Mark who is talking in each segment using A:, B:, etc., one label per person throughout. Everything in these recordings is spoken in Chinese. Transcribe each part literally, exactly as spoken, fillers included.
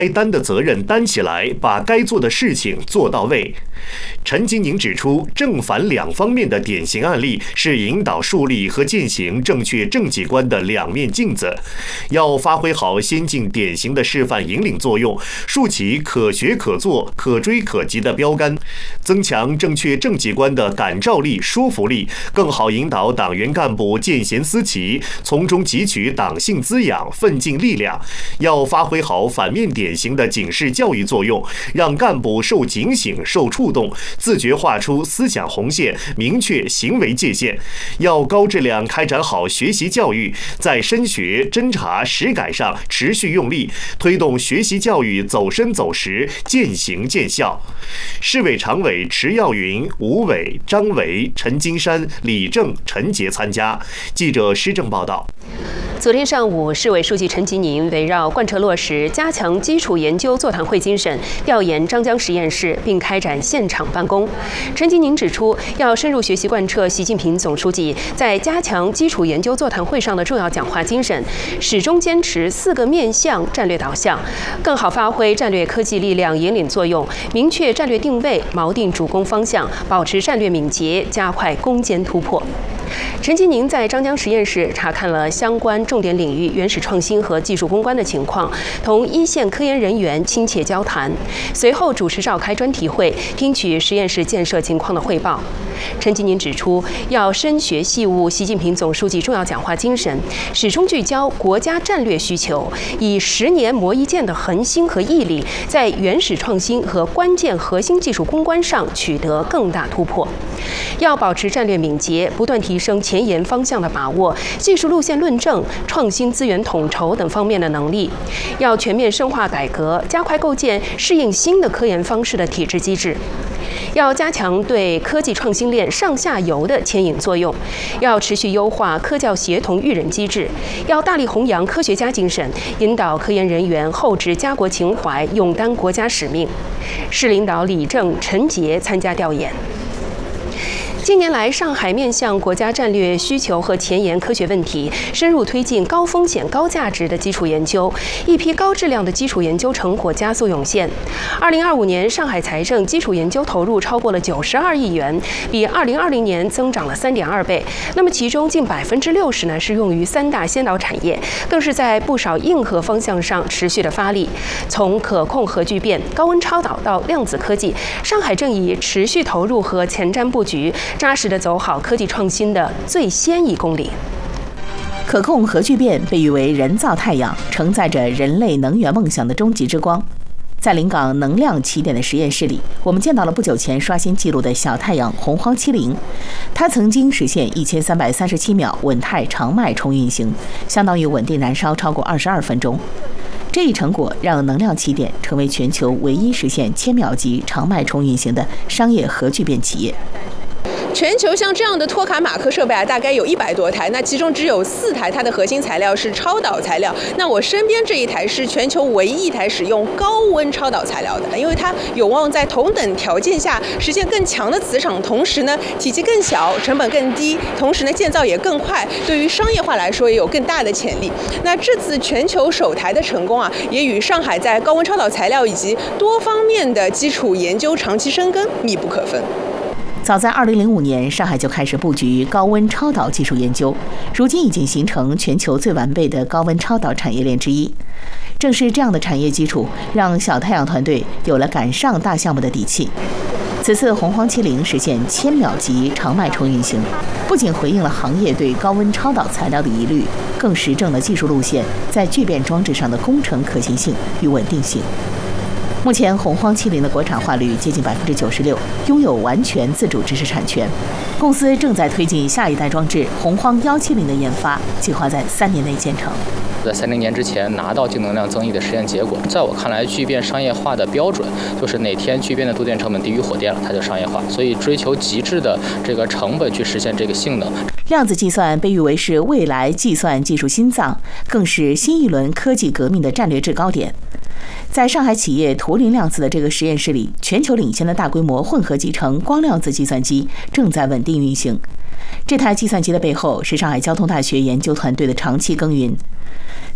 A: 该担的责任担起来，把该做的事情做到位。陈金宁指出，正反两方面的典型案例是引导树立和践行正确政绩观的两面镜子，要发挥好先进典型的示范引领作用，树起可学可做、可追可及的标杆，增强正确政绩观的感召力、说服力，更好引导党员干部见贤思齐，从中汲取党性滋养、奋进力量。要发挥好反面典型的警示教育作用，让干部受警醒、受触动，自觉画出思想红线，明确行为界限。要高质量开展好学习教育，在深学、侦查、实改上持续用力，推动学习教育走深走实、见行见效。市委常委迟耀云、吴伟、张维、陈金山、李正、陈杰参加。记者施政报道。
B: 昨天上午，市委书记陈吉宁围绕贯彻落实加强基础研究座谈会精神，调研张江实验室，并开展现场办公。陈吉宁指出，要深入学习贯彻习近平总书记在加强基础研究座谈会上的重要讲话精神，始终坚持四个面向战略导向，更好发挥战略科技力量引领作用，明确战略定位，锚定主攻方向，保持战略敏捷，加快攻坚突破。陈吉宁在张江实验室查看了相关重点领域原始创新和技术攻关的情况，同一线科研人员亲切交谈。随后主持召开专题会，听取实验室建设情况的汇报。陈吉宁指出，要深学细悟习近平总书记重要讲话精神，始终聚焦国家战略需求，以十年磨一剑的恒心和毅力，在原始创新和关键核心技术攻关上取得更大突破。要保持战略敏捷，不断提升前沿方向的把握、技术路线论证、创新资源统筹等方面的能力。要全面深化改革，加快构建适应新的科研方式的体制机制。要加强对科技创新链上下游的牵引作用，要持续优化科教协同育人机制，要大力弘扬科学家精神，引导科研人员厚植家国情怀，勇担国家使命。市领导李正、陈杰参加调研。近年来，上海面向国家战略需求和前沿科学问题，深入推进高风险高价值的基础研究，一批高质量的基础研究成果加速涌现。二零二五年，上海财政基础研究投入超过了九十二亿元，比二零二零年增长了三点二倍。那么其中近百分之六十呢是用于三大先导产业，更是在不少硬核方向上持续的发力。从可控核聚变、高温超导到量子科技，上海正以持续投入和前瞻布局，扎实地走好科技创新的最先一公里。
C: 可控核聚变被誉为人造太阳，承载着人类能源梦想的终极之光。在临港能量起点的实验室里，我们见到了不久前刷新纪录的小太阳洪荒七零，它曾经实现一千三百三十七秒稳态长脉冲运行，相当于稳定燃烧超过二十二分钟。这一成果让能量起点成为全球唯一实现千秒级长脉冲运行的商业核聚变企业。
D: 全球像这样的托卡马克设备啊，大概有一百多台，那其中只有四台它的核心材料是超导材料。那我身边这一台是全球唯一一台使用高温超导材料的，因为它有望在同等条件下实现更强的磁场，同时呢体积更小，成本更低，同时呢建造也更快，对于商业化来说也有更大的潜力。那这次全球首台的成功啊，也与上海在高温超导材料以及多方面的基础研究长期深耕密不可分。
C: 早在二零零五年，上海就开始布局高温超导技术研究，如今已经形成全球最完备的高温超导产业链之一。正是这样的产业基础，让小太阳团队有了赶上大项目的底气。此次洪荒七零实现千秒级长脉冲运行，不仅回应了行业对高温超导材料的疑虑，更实证了技术路线在聚变装置上的工程可行性与稳定性。目前，洪荒七零的国产化率接近百分之九十六，拥有完全自主知识产权。公司正在推进下一代装置洪荒幺七零的研发，计划在三年内建成。
E: 在三零年之前拿到净能量增益的实验结果，在我看来，聚变商业化的标准就是哪天聚变的度电成本低于火电了，它就商业化。所以追求极致的这个成本去实现这个性能。
C: 量子计算被誉为是未来计算技术心脏，更是新一轮科技革命的战略制高点。在上海企业图灵量子的这个实验室里，全球领先的大规模混合集成光量子计算机正在稳定运行。这台计算机的背后是上海交通大学研究团队的长期耕耘。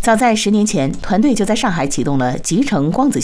C: 早在十年前，团队就在上海启动了集成光子